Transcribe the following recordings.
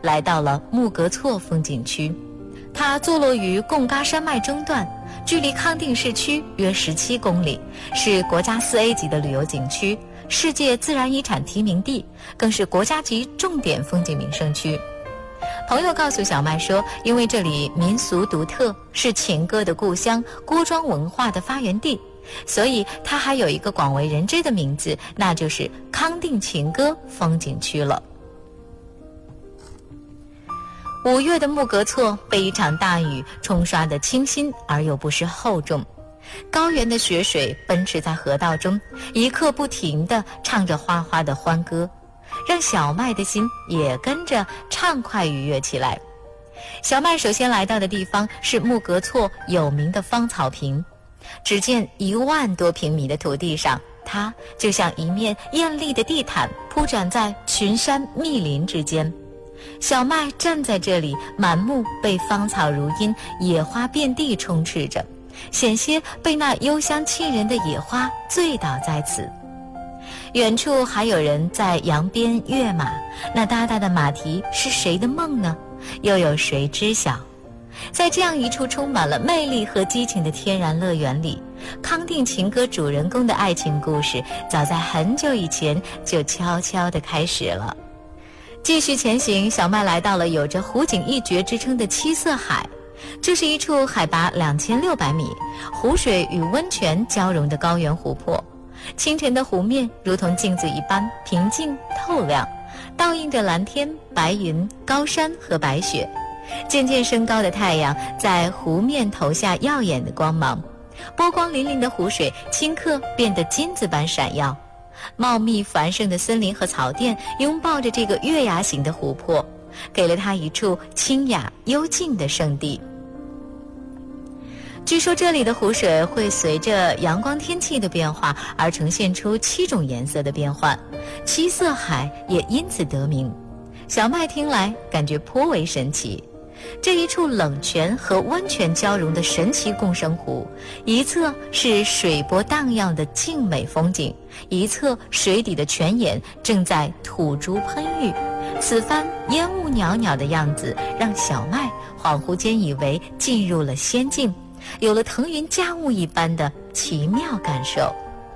来到了木格措风景区。它坐落于贡嘎山脉中段，距离康定市区约17公里，是国家4A 级的旅游景区，世界自然遗产提名地，更是国家级重点风景名胜区。朋友告诉小麦说，因为这里民俗独特，是情歌的故乡，锅庄文化的发源地，所以它还有一个广为人知的名字，那就是康定情歌风景区了。5月的木格措被一场大雨冲刷得清新而又不失厚重，高原的雪水奔驰在河道中，一刻不停地唱着哗哗的欢歌，让小麦的心也跟着畅快愉悦起来。小麦首先来到的地方是木格措有名的芳草坪，只见1万多平米的土地上，它就像一面艳丽的地毯铺展在群山密林之间。小麦站在这里，满目被芳草如茵，野花遍地充斥着，险些被那幽香沁人的野花醉倒在此。远处还有人在扬鞭跃马，那大大的马蹄是谁的梦呢？又有谁知晓？在这样一处充满了魅力和激情的天然乐园里，康定情歌主人公的爱情故事早在很久以前就悄悄地开始了。继续前行，小麦来到了有着湖景一绝之称的七色海。这是一处海拔2600米，湖水与温泉交融的高原湖泊。清晨的湖面如同镜子一般平静透亮，倒映着蓝天、白云、高山和白雪。渐渐升高的太阳在湖面投下耀眼的光芒，波光粼粼的湖水顷刻变得金子般闪耀。茂密繁盛的森林和草甸拥抱着这个月牙形的湖泊，给了它一处清雅幽静的圣地。据说这里的湖水会随着阳光天气的变化而呈现出7种颜色的变换，七色海也因此得名。小麦听来感觉颇为神奇。这一处冷泉和温泉交融的神奇共生湖，一侧是水波荡漾的静美风景，一侧水底的泉眼正在吐珠喷玉，此番烟雾袅袅的样子让小麦恍惚间以为进入了仙境，有了腾云驾雾一般的奇妙感受。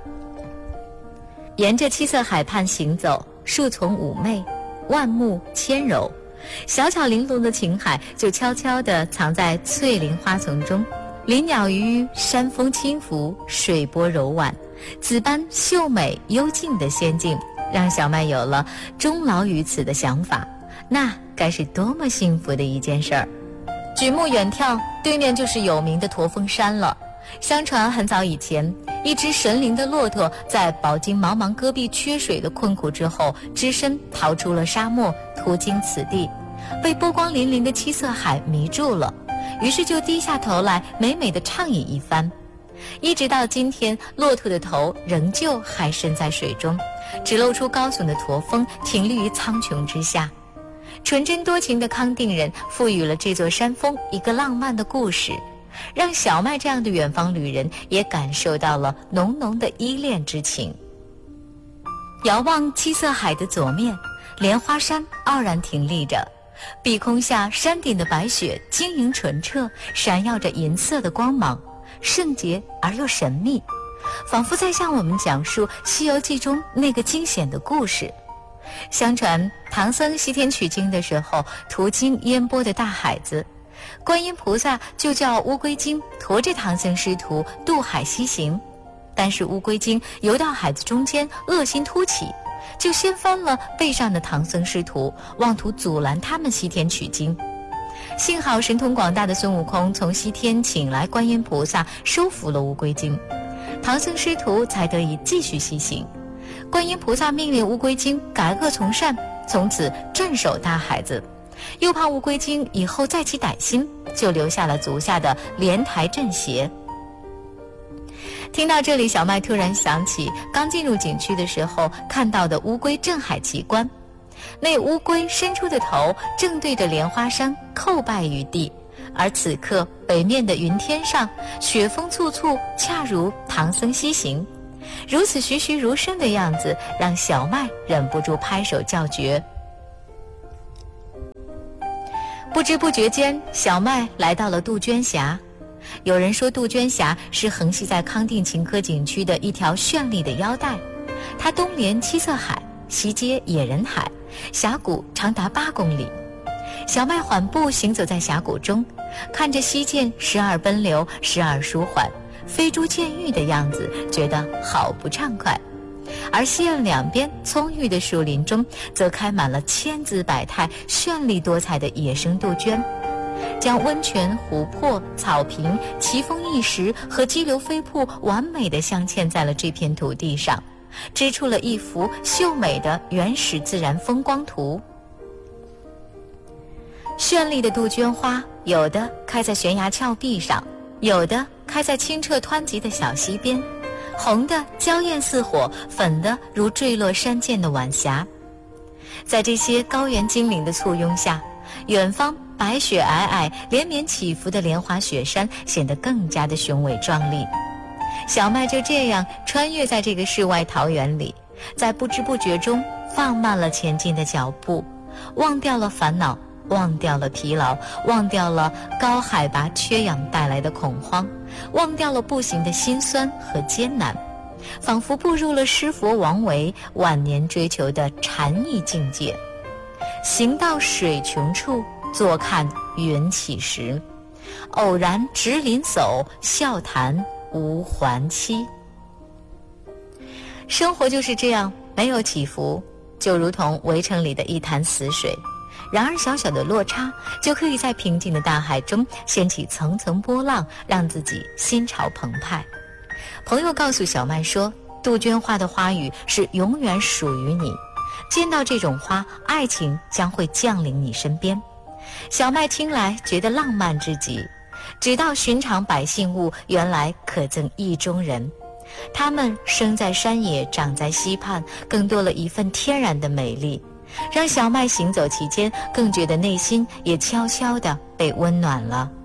沿着七色海畔行走，树丛妩媚，万木纤柔，小巧玲珑的情海就悄悄地藏在翠林花丛中，林鸟鱼鱼，山风轻拂，水波柔婉，此般秀美幽静的仙境让小麦有了终老于此的想法，那该是多么幸福的一件事儿。举目远眺，对面就是有名的驼峰山了。相传很早以前，一只神灵的骆驼在饱经茫茫戈壁缺水的困苦之后，只身逃出了沙漠，途经此地，被波光粼粼的七色海迷住了，于是就低下头来美美地畅饮一番。一直到今天，骆驼的头仍旧还伸在水中，只露出高耸的驼峰挺立于苍穹之下。纯真多情的康定人赋予了这座山峰一个浪漫的故事，让小麦这样的远方旅人也感受到了浓浓的依恋之情。遥望七色海的左面，莲花山傲然挺立着，碧空下山顶的白雪晶莹纯澈，闪耀着银色的光芒，圣洁而又神秘，仿佛在向我们讲述《西游记》中那个惊险的故事。相传唐僧西天取经的时候，途经烟波的大海子，观音菩萨就叫乌龟精驮着唐僧师徒渡海西行，但是乌龟精游到海子中间，恶心突起，就掀翻了背上的唐僧师徒，妄图阻拦他们西天取经。幸好神通广大的孙悟空从西天请来观音菩萨，收服了乌龟精，唐僧师徒才得以继续西行。观音菩萨命令乌龟精改恶从善，从此镇守大海子，又怕乌龟精以后再起歹心，就留下了足下的莲台镇邪。听到这里，小麦突然想起刚进入景区的时候看到的乌龟镇海奇观，那乌龟伸出的头正对着莲花山叩拜于地，而此刻北面的云天上雪风簇簇，恰如唐僧西行，如此栩栩如生的样子让小麦忍不住拍手叫绝。 不知不觉间，小麦来到了杜鹃峡。有人说杜鹃峡是横系在康定秦科景区的一条绚丽的腰带，它东连七色海，西接野人海，峡谷长达8公里。小麦缓步行走在峡谷中，看着溪涧时而奔流，时而舒缓，飞珠溅玉的样子，觉得好不畅快。而西岸两边葱郁的树林中，则开满了千姿百态、绚丽多彩的野生杜鹃，将温泉、湖泊、草坪、奇峰异石和激流飞瀑完美地镶嵌在了这片土地上，织出了一幅秀美的原始自然风光图。绚丽的杜鹃花，有的开在悬崖峭壁上，有的开在清澈湍急的小溪边，红的娇艳似火，粉的如坠落山涧的晚霞。在这些高原精灵的簇拥下，远方白雪皑皑、连绵起伏的莲花雪山显得更加的雄伟壮丽。小麦就这样穿越在这个世外桃源里，在不知不觉中放慢了前进的脚步，忘掉了烦恼，忘掉了疲劳，忘掉了高海拔缺氧带来的恐慌，忘掉了步行的辛酸和艰难，仿佛步入了师佛王维晚年追求的禅意境界。行到水穷处，坐看云起时，偶然值林叟，笑谈无还期。生活就是这样，没有起伏，就如同围城里的一潭死水。然而小小的落差，就可以在平静的大海中掀起层层波浪，让自己心潮澎湃。朋友告诉小麦说，杜鹃花的花语是永远属于你，见到这种花，爱情将会降临你身边。小麦听来觉得浪漫至极，直到寻常百姓物，原来可赠意中人。它们生在山野，长在溪畔，更多了一份天然的美丽，让小麦行走其间更觉得内心也悄悄地被温暖了。